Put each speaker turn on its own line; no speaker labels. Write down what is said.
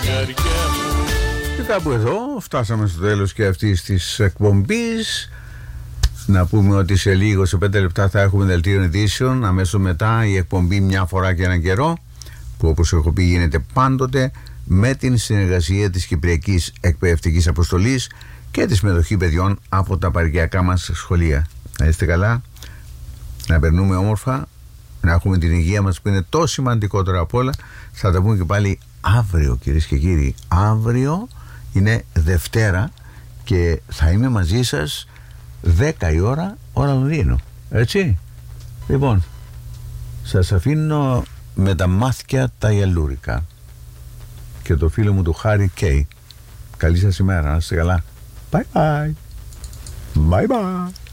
Και κάπου εδώ φτάσαμε στο τέλος και αυτής της εκπομπής. Να πούμε ότι σε λίγο, σε 5 λεπτά θα έχουμε δελτίο ειδήσεων. Αμέσως μετά η εκπομπή Μια φορά και έναν καιρό, που όπως έχω πει γίνεται πάντοτε με την συνεργασία της Κυπριακής Εκπαιδευτικής Αποστολής και τη συμμετοχή παιδιών από τα παροικιακά μας σχολεία. Να είστε καλά, να περνούμε όμορφα, να έχουμε την υγεία μας που είναι το σημαντικότερο απ' όλα. Θα τα πούμε και πάλι αύριο, κυρίες και κύριοι. Αύριο είναι Δευτέρα και θα είμαι μαζί σας 10 η ώρα Λονδίνο. Έτσι. Λοιπόν, σας αφήνω με τα μάθηκια τα γελούρικα και το φίλο μου του Χάρη Κέι. Καλή σας ημέρα, να είστε καλά. Bye bye. Bye bye.